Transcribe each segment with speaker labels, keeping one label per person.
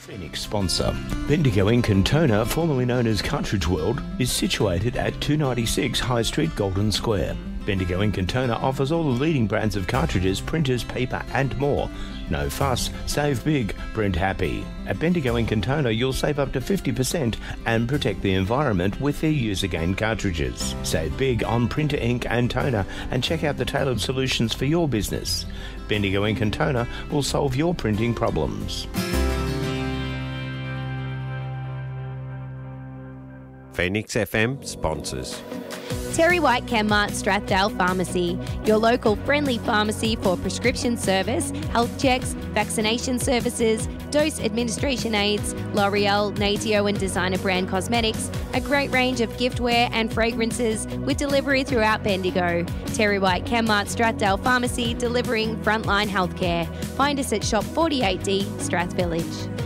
Speaker 1: Phoenix sponsor. Bendigo Ink and Toner, formerly known as Cartridge World, is situated at 296 High Street, Golden Square. Bendigo Ink and Toner offers all the leading brands of cartridges, printers, paper and more. No fuss, save big, print happy. At Bendigo Ink and Toner, you'll save up to 50% and protect the environment with their use-again cartridges. Save big on printer ink and toner and check out the tailored solutions for your business. Bendigo Ink and Toner will solve your printing problems.
Speaker 2: Phoenix FM sponsors.
Speaker 3: Terry White Chemmart Strathdale Pharmacy, your local friendly pharmacy for prescription service, health checks, vaccination services, dose administration aids, L'Oreal, Natio and designer brand cosmetics, a great range of giftware and fragrances with delivery throughout Bendigo. Terry White Chemmart Strathdale Pharmacy, delivering frontline healthcare. Find us at Shop 48D, Strath Village.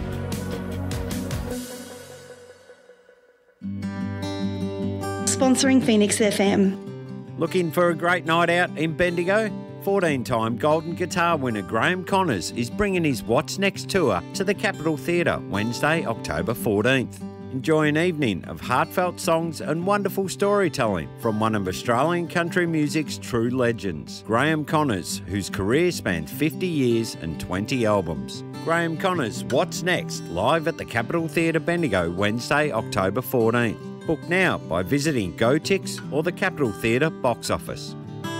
Speaker 4: Sponsoring Phoenix FM.
Speaker 2: Looking for a great night out in Bendigo? 14-time Golden Guitar winner Graham Connors is bringing his What's Next tour to the Capitol Theatre Wednesday, October 14th. Enjoy an evening of heartfelt songs and wonderful storytelling from one of Australian country music's true legends, Graham Connors, whose career spans 50 years and 20 albums. Graham Connors' What's Next, live at the Capitol Theatre Bendigo Wednesday, October 14th. Book now by visiting GoTix or the Capitol Theatre box office.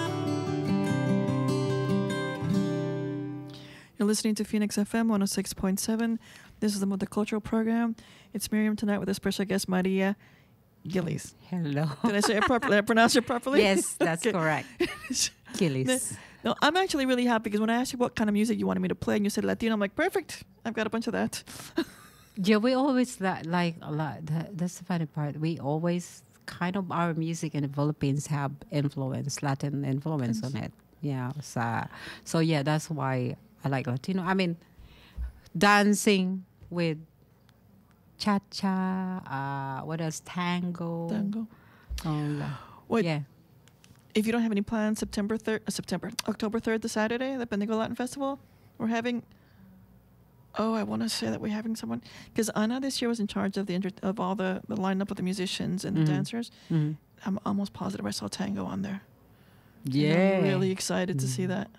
Speaker 5: You're listening to Phoenix FM 106.7. This is the Multicultural Program. It's Miriam tonight with a special guest, Maria Gillies.
Speaker 6: Hello.
Speaker 5: Did I say it properly? Did I pronounce it properly?
Speaker 6: Yes, that's
Speaker 5: Okay.
Speaker 6: correct. Gillies.
Speaker 5: No, I'm actually really happy because when I asked you what kind of music you wanted me to play and you said Latino, I'm like, perfect. I've got a bunch of that.
Speaker 6: Yeah, we always like a lot. That's the funny part. We always kind of our music in the Philippines have influence, Latin influence on it. Yeah. So yeah, that's why I like Latino. I mean, dancing with cha-cha, what else? Tango.
Speaker 5: Wait,
Speaker 6: yeah.
Speaker 5: if you don't have any plans, October 3rd, the Saturday, the Bendigo Latin Festival, we're having... Oh, I want to say that we're having someone... Because Anna this year was in charge of of all the lineup of the musicians and the dancers. Mm-hmm. I'm almost positive I saw Tango on there.
Speaker 6: Yeah.
Speaker 5: And I'm really excited to see that.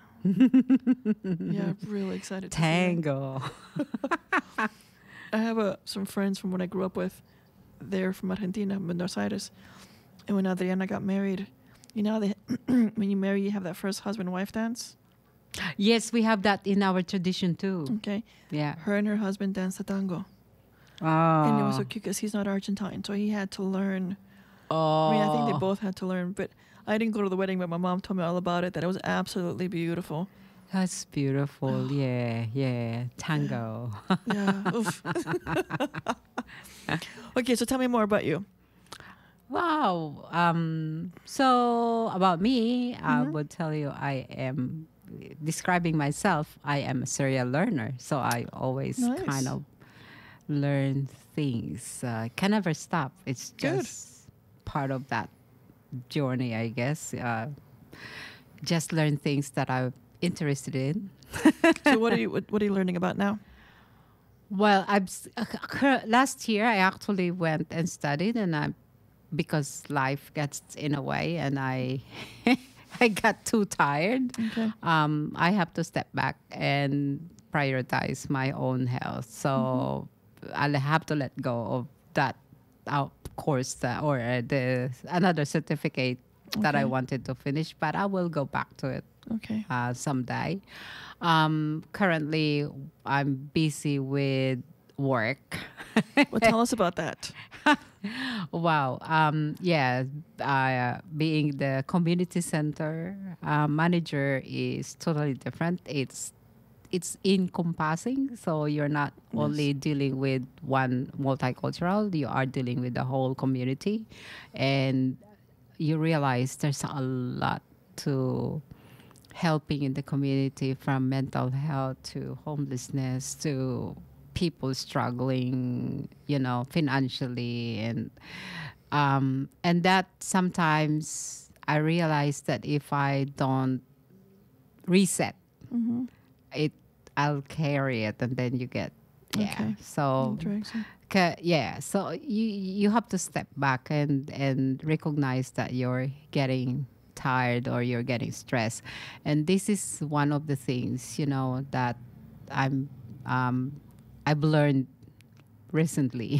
Speaker 5: Yeah, really excited to
Speaker 6: Tango.
Speaker 5: see that. I have some friends from when I grew up with. They're from Argentina, Buenos Aires. And when Adriana got married, you know, when you marry, you have that first husband-wife dance?
Speaker 6: Yes, we have that in our tradition too.
Speaker 5: Okay.
Speaker 6: Yeah.
Speaker 5: Her and her husband danced the tango.
Speaker 6: Oh.
Speaker 5: And it was so cute because he's not Argentine, so he had to learn.
Speaker 6: Oh.
Speaker 5: I mean, I think they both had to learn, but I didn't go to the wedding, but my mom told me all about it, that it was absolutely beautiful.
Speaker 6: That's beautiful. Yeah. Tango.
Speaker 5: Yeah. Oof. Okay, so tell me more about you.
Speaker 6: Wow. So about me, I would tell you describing myself, I am a serial learner. So I always kind of learn things. Can never stop. It's just part of that journey, I guess. Just learn things that I'm interested in.
Speaker 5: So what are you learning about now?
Speaker 6: Well, last year I actually went and studied, and because life gets in a way, and I got too tired. Okay. I have to step back and prioritize my own health. So I'll have to let go of that course or another certificate that I wanted to finish, but I will go back to it.
Speaker 5: Okay.
Speaker 6: Someday. Currently, I'm busy with work.
Speaker 5: Well, tell us about that.
Speaker 6: Wow. Being the community center manager is totally different. It's encompassing, so you're not only dealing with one multicultural, you are dealing with the whole community, and you realize there's a lot to helping in the community, from mental health to homelessness to people struggling, financially, and that sometimes I realize that if I don't reset, I'll carry it, and then you get Yeah.
Speaker 5: Okay.
Speaker 6: So
Speaker 5: Interesting.
Speaker 6: yeah, so you have to step back and recognize that you're getting tired or you're getting stressed, and this is one of the things that I'm I've learned recently.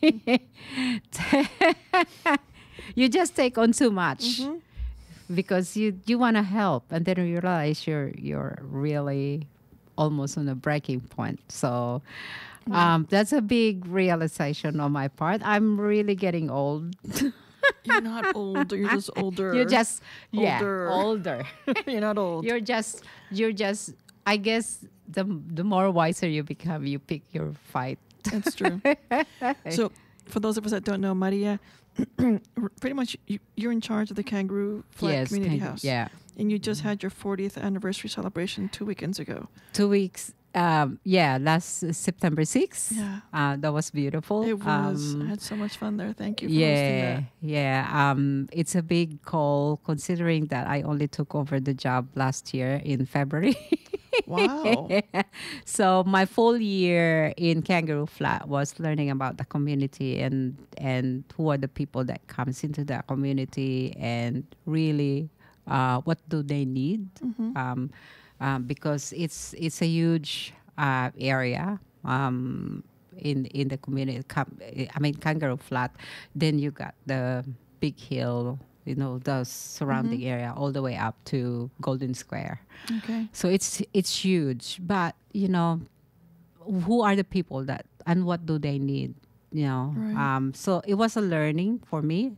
Speaker 6: You just take on too much because you want to help, and then you realize you're really almost on a breaking point. So that's a big realization on my part. I'm really getting old.
Speaker 5: You're not old. You're just older.
Speaker 6: You're just
Speaker 5: Older.
Speaker 6: older.
Speaker 5: You're not old.
Speaker 6: you're just I guess the more wiser you become, you pick your fight.
Speaker 5: That's true. So, for those of us that don't know, Maria, pretty much you're in charge of the Kangaroo Flat Community House.
Speaker 6: Yeah.
Speaker 5: And you just had your 40th anniversary celebration 2 weekends ago.
Speaker 6: 2 weeks. Last September 6th.
Speaker 5: Yeah.
Speaker 6: That was beautiful.
Speaker 5: It was. I had so much fun there. Thank you for hosting that.
Speaker 6: Yeah. It's a big call considering that I only took over the job last year in February.
Speaker 5: Wow.
Speaker 6: So my full year in Kangaroo Flat was learning about the community and who are the people that comes into that community and really what do they need. Because it's a huge area in the community. Kangaroo Flat. Then you got the Big Hill, the surrounding area, all the way up to Golden Square.
Speaker 5: Okay.
Speaker 6: So it's huge. But who are the people and what do they need?
Speaker 5: Right.
Speaker 6: So it was a learning for me,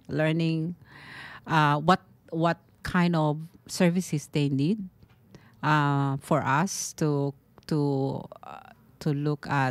Speaker 6: what kind of services they need. For us to look at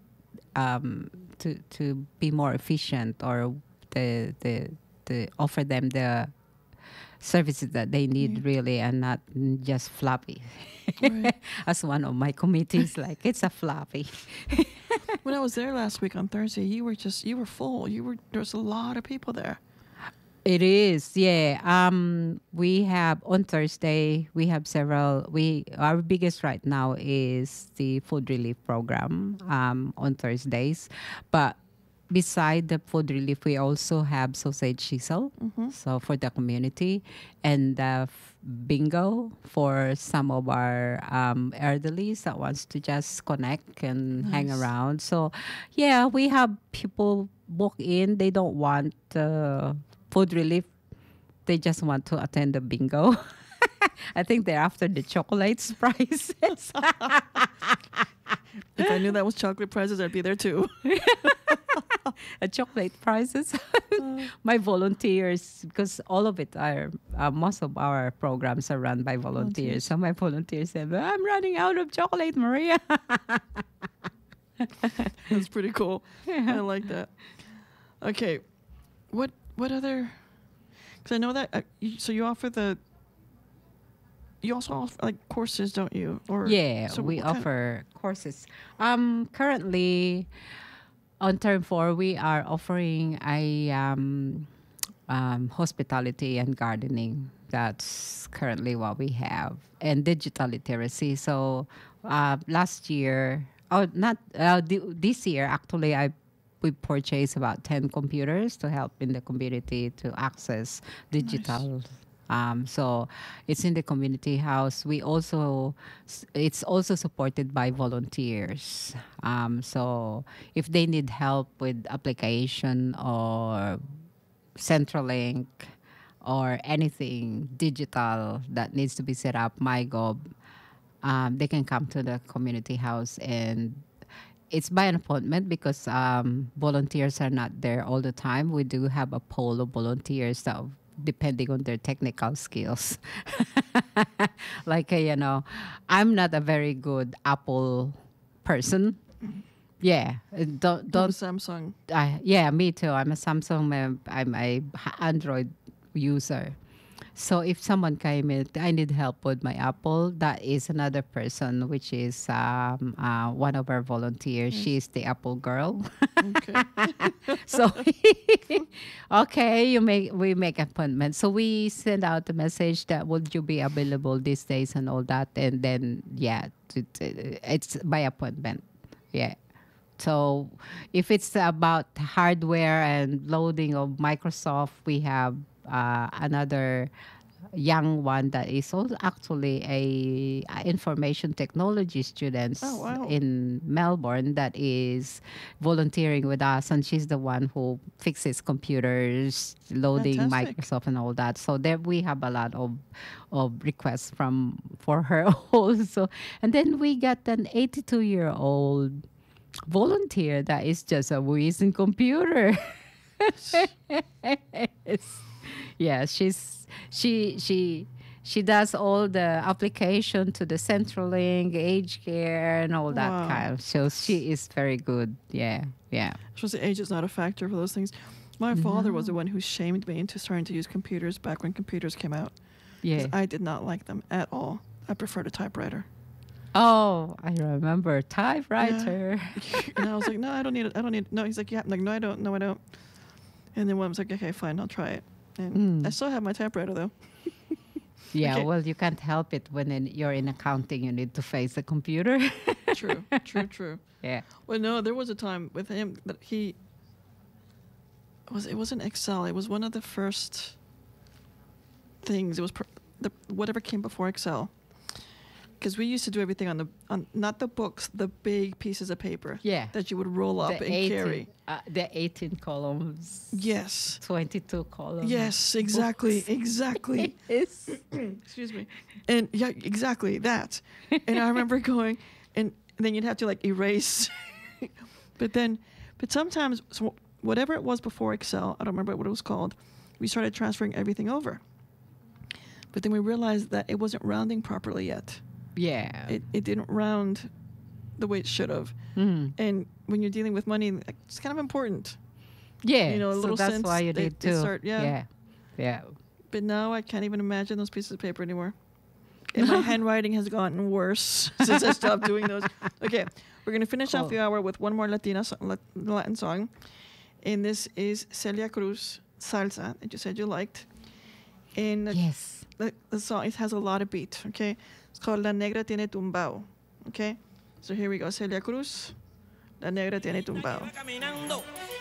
Speaker 6: to be more efficient or the offer them the services that they need really and not just floppy.
Speaker 5: Right.
Speaker 6: As one of my committees, like it's a floppy.
Speaker 5: When I was there last week on Thursday, you were full. There was a lot of people there.
Speaker 6: It is, yeah. We have on Thursday. We have several. Our biggest right now is the food relief program on Thursdays, but beside the food relief, we also have sausage sizzle, so for the community, and bingo for some of our elderlies that wants to just connect and hang around. So, yeah, we have people walk in. They don't want food relief. They just want to attend the bingo. I think they're after the chocolates prizes.
Speaker 5: If I knew that was chocolate prizes, I'd be there too.
Speaker 6: Chocolate prizes. My volunteers, because all of it are, most of our programs are run by volunteers. So my volunteers said, I'm running out of chocolate, Maria.
Speaker 5: That's pretty cool. I like that. Okay. What other? Because I know that. So you offer you also offer like courses, don't you? Or
Speaker 6: Yeah,
Speaker 5: so
Speaker 6: we
Speaker 5: what kind-
Speaker 6: offer courses. Currently, on term 4, we are offering a hospitality and gardening. That's currently what we have, and digital literacy. So last year, this year actually, we purchased about 10 computers to help in the community to access digital. So it's in the community house. It's also supported by volunteers. So if they need help with application or Centralink or anything digital that needs to be set up, MyGov, they can come to the community house, and it's by an appointment because volunteers are not there all the time. We do have a pool of volunteers that, depending on their technical skills. Like, I'm not a very good Apple person. Yeah, don't.
Speaker 5: Samsung.
Speaker 6: Yeah, me too. I'm a Samsung. I'm a Android user. So if someone came in, I need help with my Apple. That is another person, which is one of our volunteers. She's the Apple girl.
Speaker 5: Okay.
Speaker 6: So, okay, we make appointment. So we send out the message that would you be available these days and all that, and then it's by appointment. Yeah. So if it's about hardware and loading of Microsoft, we have another young one that is also actually a information technology student
Speaker 5: Oh, wow.
Speaker 6: in Melbourne that is volunteering with us, and she's the one who fixes computers, loading
Speaker 5: Fantastic.
Speaker 6: Microsoft and all that. So there we have a lot of requests for her also. And then we got an 82-year-old volunteer that is just a whiz in computer. Yeah, she does all the application to the Centrelink, aged care, and all that
Speaker 5: Wow.
Speaker 6: kind of. So she is very good. Yeah, yeah.
Speaker 5: Supposed to age is not a factor for those things. My father was the one who shamed me into starting to use computers back when computers came out. 'Cause
Speaker 6: Yeah.
Speaker 5: I did not like them at all. I preferred a typewriter.
Speaker 6: Oh, I remember typewriter.
Speaker 5: And I was like, no, I don't need it. I don't need it. No, he's like, yeah. I'm like, no, I don't. No, I don't. And then one was like, okay, fine, I'll try it. And I still have my typewriter though.
Speaker 6: Yeah,
Speaker 5: Okay.
Speaker 6: well, you can't help it when you're in accounting. You need to face the computer.
Speaker 5: True, true.
Speaker 6: Yeah.
Speaker 5: Well, no, there was a time with him that it wasn't Excel. It was one of the first things. It was whatever came before Excel. Because we used to do everything on not the books, the big pieces of paper.
Speaker 6: Yeah.
Speaker 5: That you would roll up and carry.
Speaker 6: The 18 columns.
Speaker 5: Yes.
Speaker 6: 22 columns.
Speaker 5: Yes, exactly,
Speaker 6: books.
Speaker 5: exactly.
Speaker 6: Yes.
Speaker 5: Excuse me. And yeah, exactly that. And I remember going, and then you'd have to like erase. but sometimes, so whatever it was before Excel, I don't remember what it was called, we started transferring everything over. But then we realized that it wasn't rounding properly yet.
Speaker 6: Yeah.
Speaker 5: It didn't round the way it should have. And when you're dealing with money, it's kind of important.
Speaker 6: Yeah.
Speaker 5: You know, a
Speaker 6: so
Speaker 5: little
Speaker 6: that's
Speaker 5: sense
Speaker 6: why you
Speaker 5: they-
Speaker 6: need
Speaker 5: they
Speaker 6: to.
Speaker 5: start- yeah.
Speaker 6: Yeah. Yeah.
Speaker 5: But now I can't even imagine those pieces of paper anymore. And my handwriting has gotten worse since I stopped doing those. Okay, we're going to finish off
Speaker 6: Cool.
Speaker 5: the hour with one more Latin song. And this is Celia Cruz, Salsa, that you said you liked. And
Speaker 6: Yes.
Speaker 5: the song, it has a lot of beat, okay? It's called La Negra Tiene Tumbao, okay? So here we go, Celia Cruz, La Negra Tiene Tumbao.
Speaker 4: Caminando